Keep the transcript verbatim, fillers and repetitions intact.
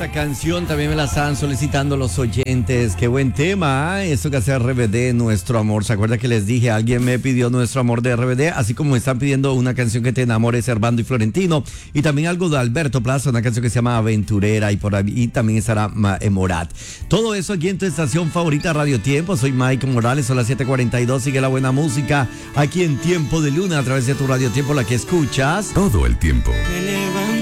Esta canción también me la están solicitando los oyentes. Qué buen tema, ¿eh? Esto que hace R B D, Nuestro Amor. ¿Se acuerda que les dije? Alguien me pidió Nuestro Amor de R B D, así como están pidiendo una canción que te enamore, Servando y Florentino. Y también algo de Alberto Plaza, una canción que se llama Aventurera. Y por ahí también estará eh, Morat. Todo eso aquí en tu estación favorita, Radio Tiempo. Soy Mike Morales, son las siete cuarenta y dos. Sigue la buena música aquí en Tiempo de Luna a través de tu Radio Tiempo, la que escuchas todo el tiempo.